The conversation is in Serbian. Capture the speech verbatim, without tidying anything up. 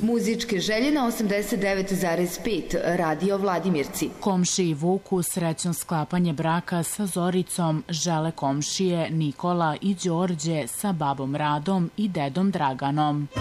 Muzičke želje na osamdeset devet zarez pet Radio Vladimirci. Komšiji Vuku srećno sklapanje braka sa Zoricom žele komšije Nikola i Đorđe sa babom Radom i dedom Draganom.